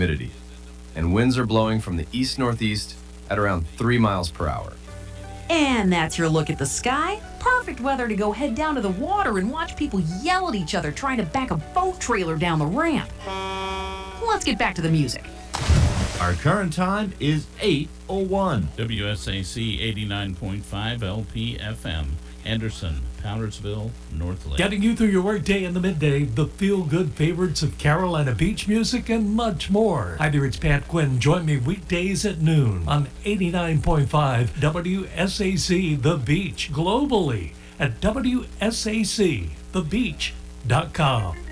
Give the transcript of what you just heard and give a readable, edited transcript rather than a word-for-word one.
humidity, and winds are blowing from the east-northeast at around 3 miles per hour. And that's your look at the sky. Perfect weather to go head down to the water and watch people yell at each other trying to back a boat trailer down the ramp. Let's get back to the music. Our current time is 8:01. WSAC 89.5 LPFM, Anderson, Powdersville, North Lake. Getting you through your workday in the midday, the feel-good favorites of Carolina beach music, and much more. Hi there, it's Pat Quinn. Join me weekdays at noon on 89.5 WSAC The Beach, globally at WSACThebeach.com.